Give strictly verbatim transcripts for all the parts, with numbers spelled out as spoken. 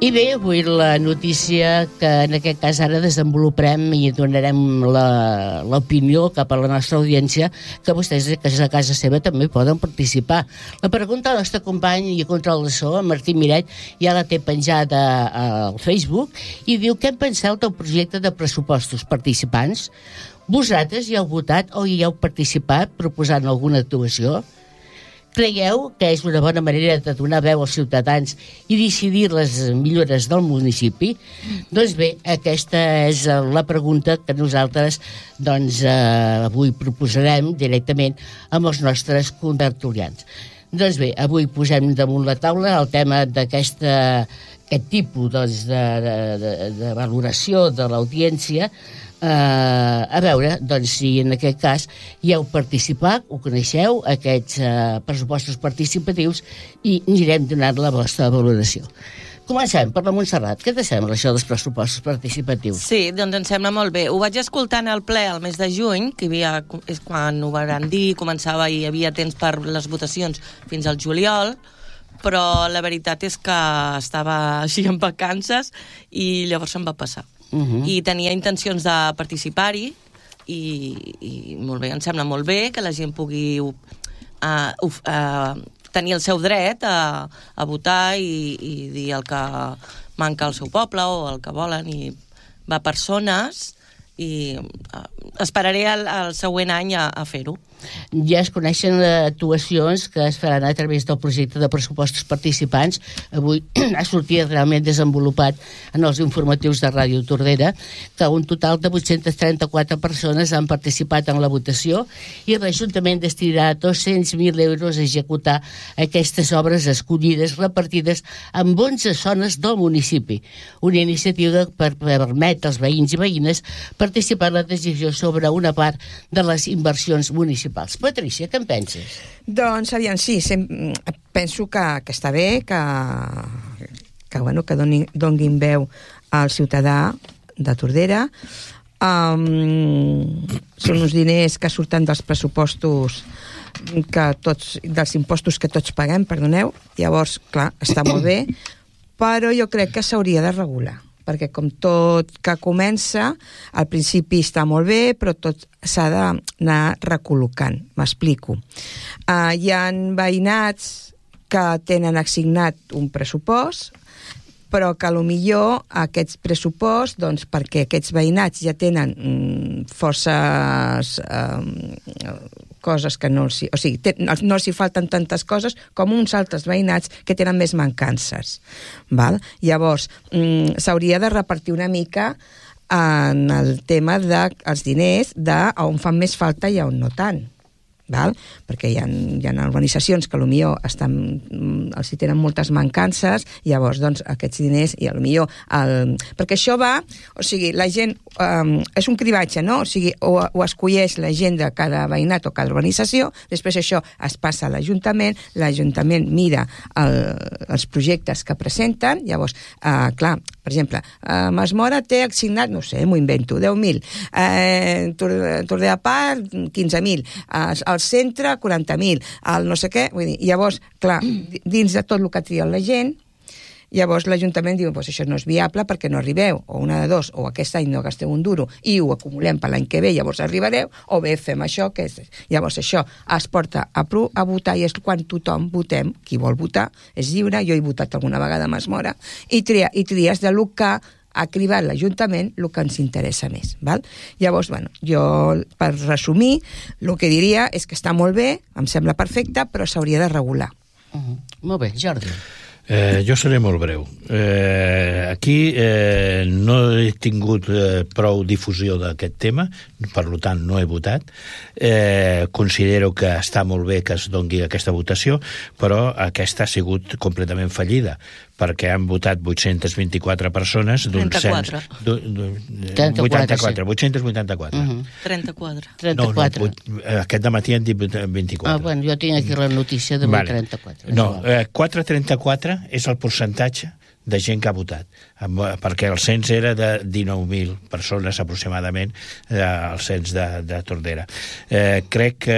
I bé, avui la notícia que en aquest cas ara desenvoluparem i donarem l'opinió cap a la nostra audiència, que vostès que és a casa seva també poden participar. La pregunta al nostre company i control de so, Martí Miret, ja la té penjada al Facebook i diu: què en penseu del projecte de pressupostos participants? Vosaltres hi heu votat o hi heu participat proposant alguna actuació? Creieu que és una bona manera de donar veu als ciutadans i decidir les millores del municipi? Doncs bé, aquesta és la pregunta que nosaltres doncs, eh, avui proposarem directament amb els nostres contertulians. Doncs bé, avui posem damunt la taula el tema d'aquest tipus doncs, de, de, de, de valoració de l'audiència. Uh, a veure, doncs, si en aquest cas hi heu participat, ho coneixeu, aquests uh, pressupostos participatius, i anirem donant la vostra valoració. Comencem per la Montserrat. Què te sembla això dels pressupostos participatius? Sí, doncs em sembla molt bé. Ho vaig escoltar en el ple el mes de juny, que hi havia, és quan ho van dir, començava i hi havia temps per les votacions fins al juliol, però la veritat és que estava així en vacances i llavors se'm va passar. Uh-huh. I tenia intencions de participar-hi i, i molt bé, em sembla molt bé que la gent pugui uh, uh, uh, tenir el seu dret a, a votar i, i dir el que manca al seu poble o el que volen, i va a persones, i uh, esperaré el, el següent any a, a fer-ho. Ja es coneixen actuacions que es faran a través del projecte de pressupostos participants. Avui ha sortit realment desenvolupat en els informatius de Ràdio Tordera que un total de vuit-centes trenta-quatre persones han participat en la votació i l'Ajuntament destinarà dos-cents mil euros a executar aquestes obres escollides repartides en onze zones del municipi. Una iniciativa per permetre als veïns i veïnes participar en la decisió sobre una part de les inversions municipals. Patrícia, què en penses? Doncs, aviam, sí, sem... penso que, que està bé, que, que, bueno, que donin, donguin veu al ciutadà de Tordera. Um, són uns diners que surten dels pressupostos que tots, dels impostos que tots paguem, perdoneu. Llavors, clar, està molt bé, però jo crec que s'hauria de regular, perquè com tot que comença, al principi està molt bé, però tot s'ha d'anar recol·locant. M'explico. Uh, hi ha veïnats que tenen assignat un pressupost, però que potser aquests pressuposts, doncs, perquè aquests veïnats ja tenen mm, forces eh, coses que no els... O sigui, te, no, no els hi falten tantes coses com uns altres veïnats que tenen més mancances. Val? Llavors, mm, s'hauria de repartir una mica en el tema dels diners de on fan més falta i on no tant. Val? Perquè hi ha, hi ha organitzacions que potser estan, els hi tenen moltes mancances, i llavors doncs, aquests diners, i potser el... perquè això va, o sigui, la gent um, és un cribatge, no? O sigui, o, o escolleix la gent de cada veïnat o cada organització, després això es passa a l'Ajuntament, l'Ajuntament mira el, els projectes que presenten, llavors, uh, clar, per exemple, uh, Masmora té assignat, no sé, m'ho invento, deu mil, eh, Tordera Park, quinze mil, uh, el centre, quaranta mil, el no sé què, vull dir, llavors, clar, dins de tot el que tria la gent, llavors l'Ajuntament diu, pues això no és viable perquè no arribeu, o una de dos, o aquest any no gasteu un duro i ho acumulem per l'any que ve, llavors arribareu, o bé fem això, que és... Llavors això es porta a, a votar, i és quan tothom votem, qui vol votar, és lliure, jo he votat alguna vegada a Masmora, i, tria, i tries de lo que ha cribat l'Ajuntament el que ens interessa més. Val? Llavors, bueno, jo, per resumir, el que diria és que està molt bé, em sembla perfecte, però s'hauria de regular. Uh-huh. Molt bé, Jordi. Eh, jo seré molt breu. Eh, aquí eh, no he tingut eh, prou difusió d'aquest tema, per tant no he votat. Eh, considero que està molt bé que es doni aquesta votació, però aquesta ha sigut completament fallida, perquè han votat vuit-centes vint-i-quatre persones d'un cens... vuitanta-quatre, vuit-cents vuitanta-quatre. Uh-huh. trenta-quatre. trenta-quatre. No, no, aquest dematí han dit vint-i-quatre. Ah, bueno, jo tinc aquí la notícia de vale. trenta-quatre. No, eh, quatre coma trenta-quatre és el percentatge de gent que ha votat, perquè el cens era de dinou mil persones aproximadament, eh, el cens de, de Tordera. Eh, crec que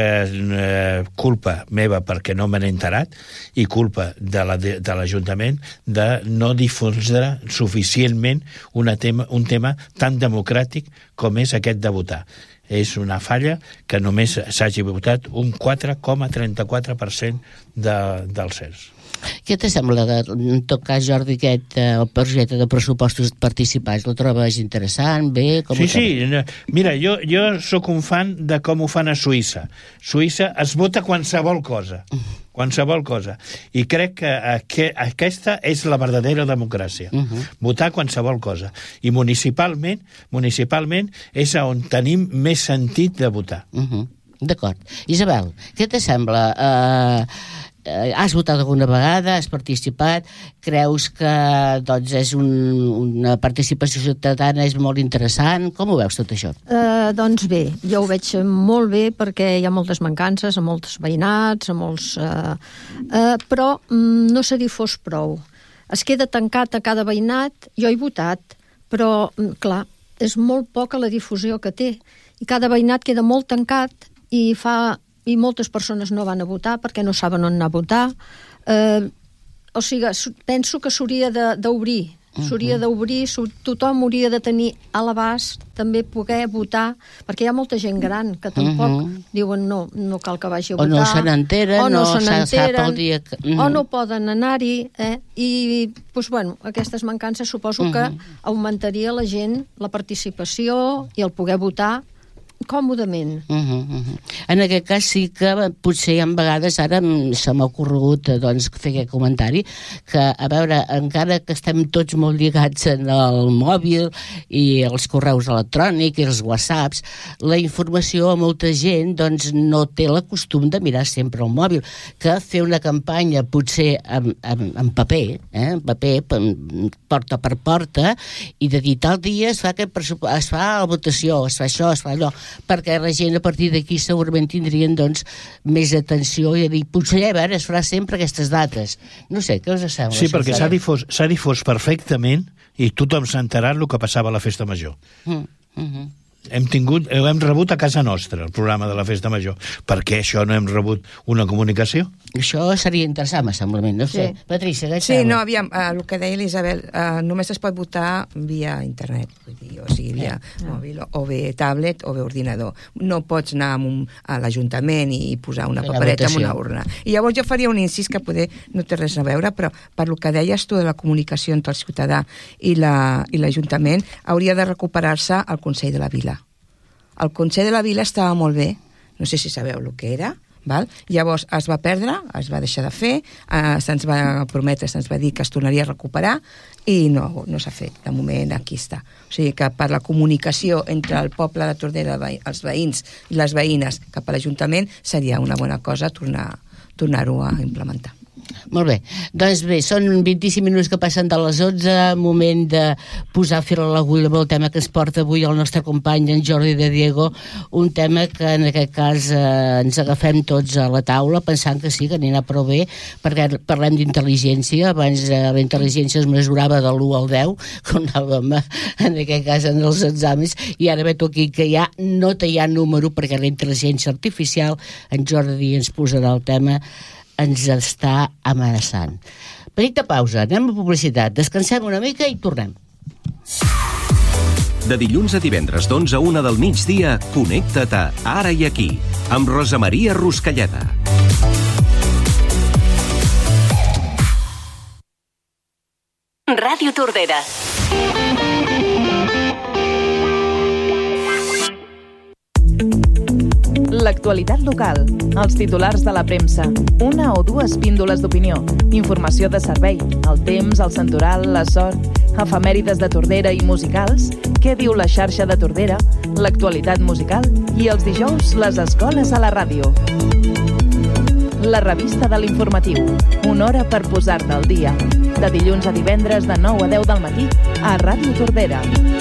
eh, culpa meva perquè no me n'he enterat i culpa de la, de, de l'Ajuntament de no difondre suficientment una tema, un tema tan democràtic com és aquest de votar. És una falla que només s'hagi votat un quatre coma trenta-quatre per cent de, del cens. Què te sembla, en tot cas, Jordi, aquest eh, el projecte de pressupostos participats? Lo trobes interessant, bé? Com sí, sí. Mira, jo, jo sóc un fan de com ho fan a Suïssa. Suïssa es vota qualsevol cosa. Qualsevol cosa. I crec que, que aquesta és la verdadera democràcia. Uh -huh. Votar qualsevol cosa. I municipalment, municipalment és on tenim més sentit de votar. Uh -huh. D'acord. Isabel, què te sembla? Eh... Has votat alguna vegada, has participat, creus que doncs, és un, una participació ciutadana és molt interessant? Com ho veus tot això? Uh, doncs bé, jo ho veig molt bé perquè hi ha moltes mancances, a molts veïnats, a molts... Uh, uh, però um, no se n'hi fos prou. Es queda tancat a cada veïnat, jo he votat, però, um, clar, és molt poca la difusió que té. I cada veïnat queda molt tancat i fa... i moltes persones no van a votar perquè no saben on anar a votar. Eh, o sigui, penso que s'hauria d'obrir, uh-huh. s'hauria d'obrir, tothom hauria de tenir a l'abast també poder votar, perquè hi ha molta gent gran que tampoc uh-huh. diuen no, no cal que vagi a votar. O no se n'enteren, o no, no se n'enteren, el dia que... uh-huh. o no poden anar-hi, eh? I, doncs, bueno, aquestes mancances suposo uh-huh. que augmentaria la gent, la participació i el poder votar còmodament. Uh -huh, uh -huh. En aquest cas sí que potser hi ha vegades, ara se m'ha ocorregut doncs, fer aquest comentari, que a veure, encara que estem tots molt lligats en el mòbil i els correus electrònics i els whatsapps, la informació a molta gent doncs, no té la costum de mirar sempre el mòbil, que fer una campanya potser en, en, en paper, eh, en paper, porta per porta, i de dir tal dia es fa, aquest es fa la votació, es fa això, es fa allò, perquè la gent a partir d'aquí segurament tindrien doncs, més atenció i a dir, potser a veure, es farà sempre aquestes dates. No sé, què us sembla? Sí, perquè s'ha difós, s'ha difós perfectament i tothom s'ha enterat el que passava a la Festa Major. Mm, mm-hmm. Hem tingut, hem rebut a casa nostra el programa de la Festa Major. Per què això no hem rebut una comunicació? Això seria interessant, simplement, no sé. Sí. Patrícia, què et Sí, no, aviam, uh, el que deia l'Isabel, uh, només es pot votar via internet, vull dir, o sigui, via eh. mòbil, o bé tablet, o bé ordinador. No pots anar un, a l'Ajuntament i posar una papereta en una urna. I llavors jo faria un incís que poder no té res a veure, però per lo que deies tu de la comunicació entre el ciutadà i l'Ajuntament, la, hauria de recuperar-se el Consell de la Vila. El Consell de la Vila estava molt bé, no sé si sabeu el que era, val? Llavors es va perdre, es va deixar de fer, eh, se'ns va prometre, se'ns va dir que es tornaria a recuperar i no, no s'ha fet, de moment aquí està. O sigui que per la comunicació entre el poble de Tordera, els veïns i les veïnes cap a l'Ajuntament seria una bona cosa tornar, tornar-ho a implementar. Molt bé, doncs bé, són vint-i-cinc minuts que passen de les onze, moment de posar fil a l'agulla amb el tema que ens porta avui el nostre company, en Jordi de Diego, un tema que en aquest cas eh, ens agafem tots a la taula pensant que sí, que anirà prou bé, perquè parlem d'intel·ligència, abans eh, la intel·ligència es mesurava de l'u al deu, com anàvem en aquest cas en els exàmens, i ara veig aquí que ja no hi ha número perquè la intel·ligència artificial, en Jordi ens posarà el tema, ens està amenaçant. Petita pausa, anem a publicitat, descansem una mica i tornem. De dilluns a divendres d'onze a una del migdia, connecta't a Ara i Aquí, amb Rosa Maria Ruscalleda. Ràdio Tordera. L'actualitat local, els titulars de la premsa, una o dues píndoles d'opinió, informació de servei, el temps, el santoral, la sort, efemèrides de Tordera i musicals, què diu la xarxa de Tordera, l'actualitat musical i els dijous les escoles a la ràdio. La revista de l'informatiu, una hora per posar-te al dia. De dilluns a divendres de nou a deu del matí a Ràdio Tordera.